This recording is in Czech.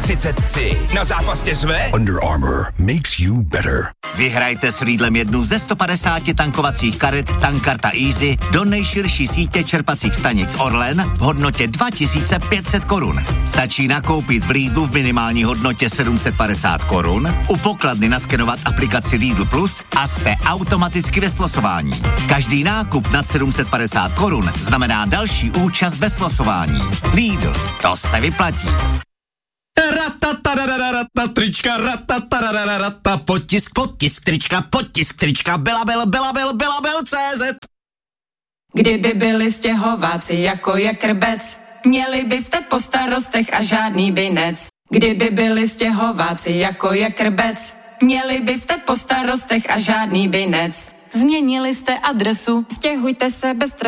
33. Na zápas tě zve Under Armour makes you better. Vyhrajte s Lidlem jednu ze 150 tankovacích karet Tankarta Easy do nejširší sítě čerpacích stanic Orlen v hodnotě 2500 korun. Stačí nakoupit v Lidlu v minimální hodnotě 750 korun, u pokladny naskenovat aplikaci Lidl Plus a jste automaticky ve slosování. Každý nákup nad 750 korun znamená další účast ve slosování. Lidl, to se vyplatí. Trička, potisk, trička, Belabel.cz. Kdyby byli stěhováci jako je krbec, měli byste po starostech a žádný binec. Kdyby byli stěhováci jako je krbec, měli byste po starostech a žádný binec. Změnili jste adresu, stěhujte se bez